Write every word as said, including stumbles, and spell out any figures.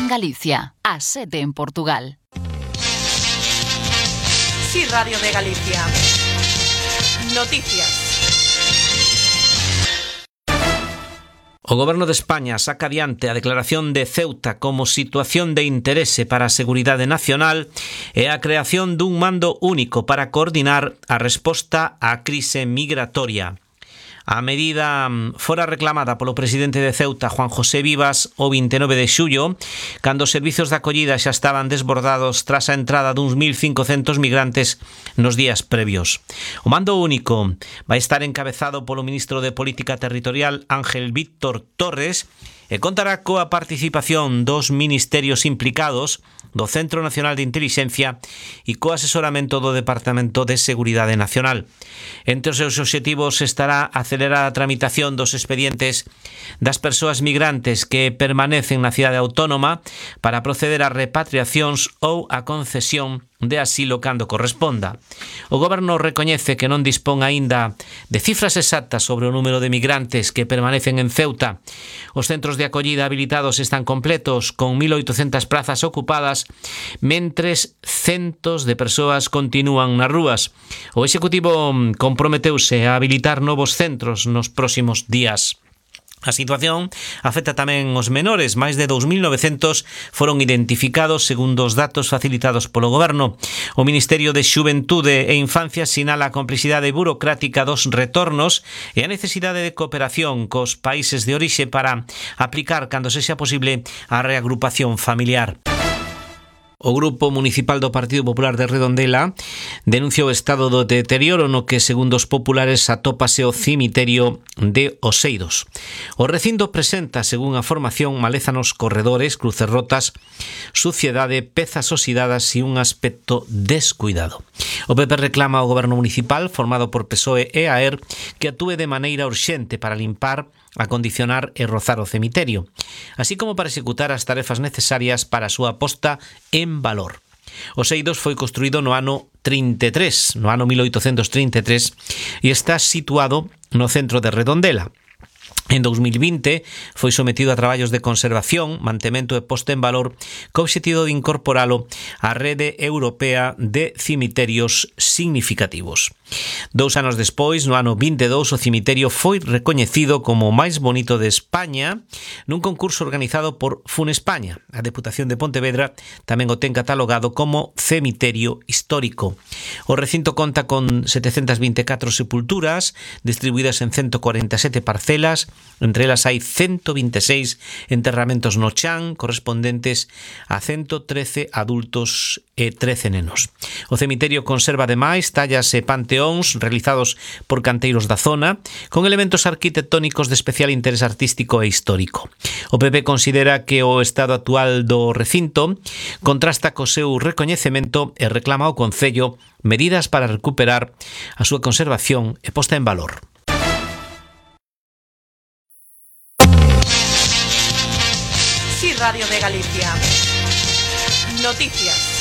en Galicia, a sete en Portugal. Sí, Radio de Galicia. Noticias. O Goberno de España saca adiante a declaración de Ceuta como situación de interese para a seguridade nacional e a creación dun mando único para coordinar a resposta á crise migratoria. A medida fora reclamada polo presidente de Ceuta, Juan José Vivas, o vinte e nove de xullo, cando os servizos de acollida xa estaban desbordados tras a entrada duns mil cincocentos migrantes nos días previos. O mando único vai estar encabezado polo ministro de Política Territorial, Ángel Víctor Torres, e contará coa participación dos ministerios implicados, do Centro Nacional de Intelixencia e co asesoramento do Departamento de Seguridade Nacional. Entre os seus obxectivos estará acelerar a tramitación dos expedientes das persoas migrantes que permanecen na cidade autónoma para proceder a repatriacións ou a concesión de asilo cando corresponda. O Goberno recoñece que non dispón aínda de cifras exactas sobre o número de migrantes que permanecen en Ceuta. Os centros de acollida habilitados están completos, con mil oitocentas prazas ocupadas, mentres centos de persoas continúan nas rúas. O Executivo comprometeuse a habilitar novos centros nos próximos días. A situación afecta tamén os menores. Máis de dous mil novecentos foron identificados segundo os datos facilitados polo Goberno. O Ministerio de Xuventude e Infancia sinala a complexidade burocrática dos retornos e a necesidade de cooperación cos países de orixe para aplicar, cando sexa posible, a reagrupación familiar. O Grupo Municipal do Partido Popular de Redondela denunciou o estado do deterioro no que, segundo os populares, atópase o cemiterio de Oseiros. O recinto presenta, según a formación, maleza nos corredores, cruces rotas, suciedade, pezas oxidadas e un aspecto descuidado. O P P reclama ao Goberno Municipal, formado por P S O E e A E R, que actúe de maneira urxente para limpar, acondicionar e rozar o cemiterio, así como para executar as tarefas necesarias para a súa posta en valor. Oseiros foi construído no ano trinta e tres, no ano mil oitocentos trinta e tres, e está situado no centro de Redondela. En dous mil vinte foi sometido a traballos de conservación, mantemento e posta en valor co obxectivo de incorporalo á rede europea de cemiterios significativos. Dous anos despois, no ano vinte e dous, o cemiterio foi recoñecido como o máis bonito de España nun concurso organizado por Funespaña. A Deputación de Pontevedra tamén o ten catalogado como cemiterio histórico. O recinto conta con setecentas vinte e catro sepulturas distribuídas en ciento cuarenta e sete parcelas. Entre elas hai ciento vinte e seis enterramentos no chan correspondentes a ciento trece adultos e trece nenos. O cemiterio conserva ademais tallas e panteóns realizados por canteiros da zona con elementos arquitectónicos de especial interés artístico e histórico. O P P considera que o estado actual do recinto contrasta co seu recoñecemento e reclama ao Concello medidas para recuperar a súa conservación e posta en valor. Sí, Radio de Galicia. Noticias.